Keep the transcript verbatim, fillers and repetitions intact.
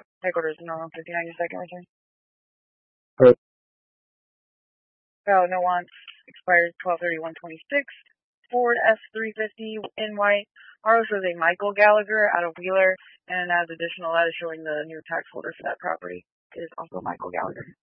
Headquarters, Normal fifty-nine, your second return. Right. Oh, no wants. Expires twelve thirty-one twenty-six. Ford F three fifty in white. R O shows a Michael Gallagher out of Wheeler, and as additional, that is showing the new tax holder for that property is also Michael Gallagher.